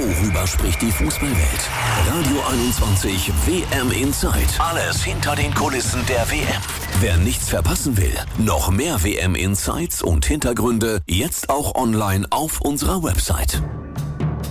Worüber spricht die Fußballwelt? Radio 21 WM Inside. Alles hinter den Kulissen der WM. Wer nichts verpassen will, noch mehr WM Insights und Hintergründe jetzt auch online auf unserer Website.